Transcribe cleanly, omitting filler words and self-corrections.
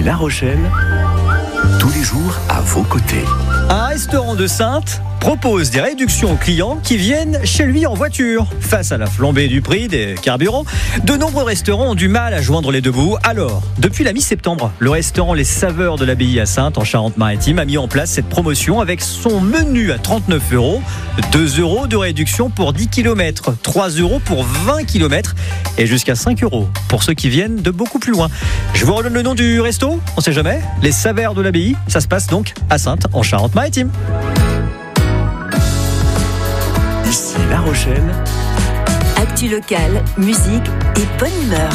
La Rochelle, tous les jours à vos côtés. Un restaurant de Saintes propose des réductions aux clients qui viennent chez lui en voiture. Face à la flambée du prix des carburants, de nombreux restaurants ont du mal à joindre les deux bouts. Alors, depuis la mi-septembre, le restaurant Les Saveurs de l'Abbaye à Saintes, en Charente-Maritime, a mis en place cette promotion avec son menu à 39 €, 2 € de réduction pour 10 km, 3 € pour 20 km et jusqu'à 5 € pour ceux qui viennent de beaucoup plus loin. Je vous redonne le nom du resto, on sait jamais. Les Saveurs de l'Abbaye, ça se passe donc à Saintes, en Charente-Maritime. Ici La Rochelle, Actu locale, musique et bonne humeur.